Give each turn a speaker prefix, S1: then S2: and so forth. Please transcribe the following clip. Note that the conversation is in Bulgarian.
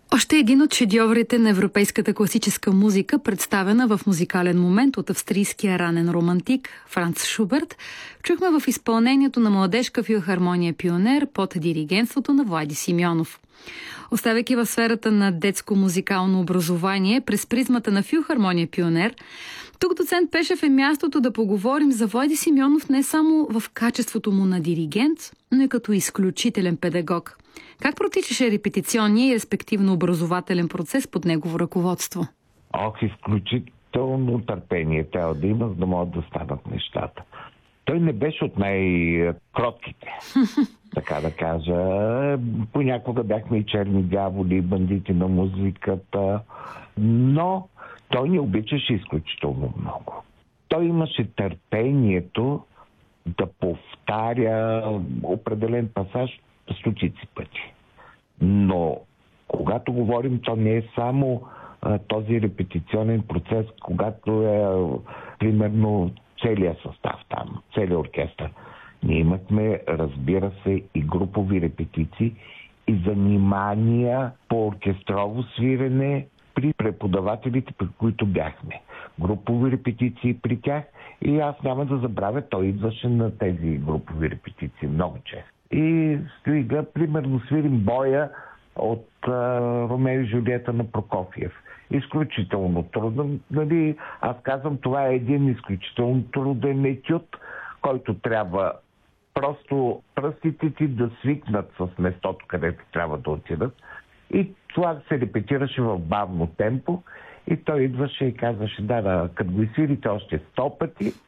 S1: Още един от шедьоврите на европейската класическа музика, представена в музикален момент от австрийския ранен романтик Франц Шуберт, чухме в изпълнението на младежка филхармония Пионер под диригентството на Влади Симеонов. Оставайки в сферата на детско музикално образование през призмата на филхармония Пионер, тук доцент Пешев е мястото да поговорим за Влади Симеонов не само в качеството му на диригент, но и като изключителен педагог. Как протичаше репетиционния и респективно образователен процес под негово ръководство?
S2: Изключително търпение трябва да има, за да могат да станат нещата. Той не беше от най-кротките, така да кажа. Понякога бяхме и черни дяволи, бандити на музиката, но той ни обичаше изключително много. Той имаше търпението да повтаря определен пасаж стотици пъти. Но когато говорим, то не е само този репетиционен процес, когато е примерно целият състав там, целият оркестър. Ние имахме, разбира се, и групови репетиции и занимания по оркестрово свирене при преподавателите, при които бяхме. Групови репетиции при тях и аз няма да забравя, той идваше на тези групови репетиции много често. И стига, примерно, свирим боя от Ромео и Жулиета на Прокофиев. Изключително труден. Нали, аз казвам, това е един изключително труден етюд, който трябва просто пръстите ти да свикнат с местото, където трябва да отидат. И това се репетираше в бавно темпо. И той идваше и казваше, да, като го свирите още 100 пъти,